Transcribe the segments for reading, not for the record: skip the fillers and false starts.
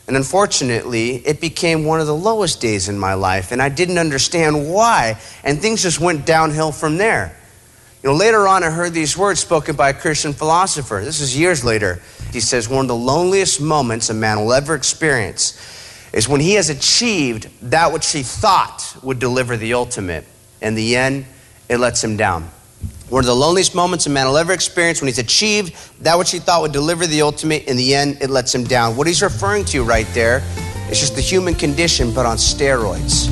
And unfortunately, it became one of the lowest days in my life, and I didn't understand why, and things just went downhill from there. Later on, I heard these words spoken by a Christian philosopher. This is years later. He says, one of the loneliest moments a man will ever experience is when he has achieved that which he thought would deliver the ultimate. In the end, it lets him down. One of the loneliest moments a man will ever experience when he's achieved that which he thought would deliver the ultimate. In the end, it lets him down. What he's referring to right there is just the human condition, but on steroids.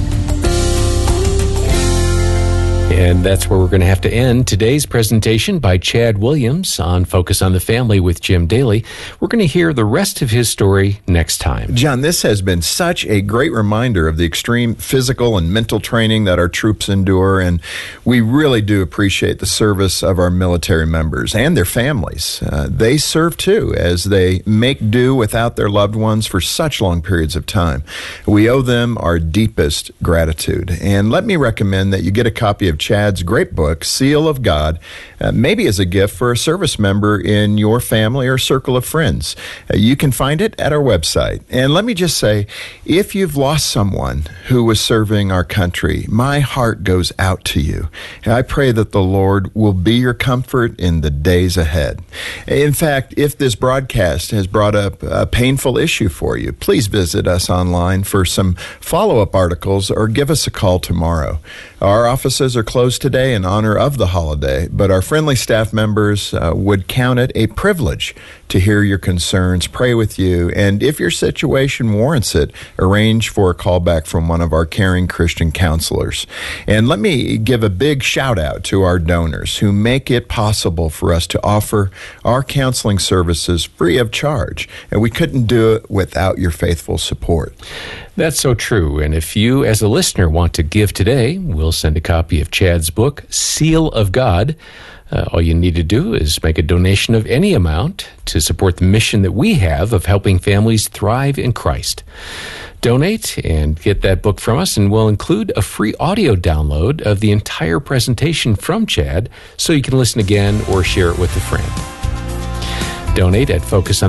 And that's where we're going to have to end today's presentation by Chad Williams on Focus on the Family with Jim Daly. We're going to hear the rest of his story next time. John, this has been such a great reminder of the extreme physical and mental training that our troops endure, and we really do appreciate the service of our military members and their families. They serve too as they make do without their loved ones for such long periods of time. We owe them our deepest gratitude. And let me recommend that you get a copy of Chad's great book, Seal of God, maybe as a gift for a service member in your family or circle of friends. You can find it at our website. And let me just say, if you've lost someone who was serving our country, my heart goes out to you. I pray that the Lord will be your comfort in the days ahead. In fact, if this broadcast has brought up a painful issue for you, please visit us online for some follow-up articles or give us a call tomorrow. Our offices are closed today in honor of the holiday, but our friendly staff members would count it a privilege to hear your concerns, pray with you, and if your situation warrants it, arrange for a callback from one of our caring Christian counselors. And let me give a big shout out to our donors who make it possible for us to offer our counseling services free of charge, and we couldn't do it without your faithful support. That's so true. And if you, as a listener, want to give today, we'll send a copy of Chad's book, Seal of God. All you need to do is make a donation of any amount to support the mission that we have of helping families thrive in Christ. Donate and get that book from us, and we'll include a free audio download of the entire presentation from Chad so you can listen again or share it with a friend. Donate at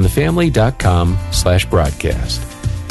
focusonthefamily.com/broadcast.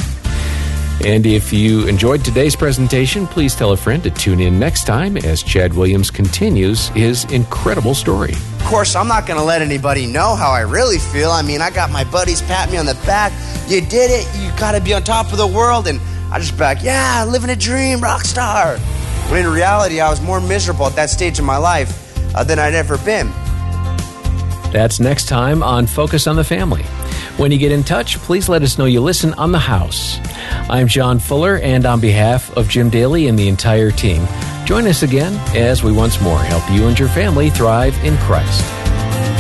And if you enjoyed today's presentation, please tell a friend to tune in next time as Chad Williams continues his incredible story. Of course, I'm not going to let anybody know how I really feel. I mean, I got my buddies patting me on the back. You did it. You got to be on top of the world. And I just be like, yeah, living a dream, rock star. When in reality, I was more miserable at that stage of my life than I'd ever been. That's next time on Focus on the Family. When you get in touch, please let us know you listen on the house. I'm John Fuller, and on behalf of Jim Daly and the entire team, join us again as we once more help you and your family thrive in Christ.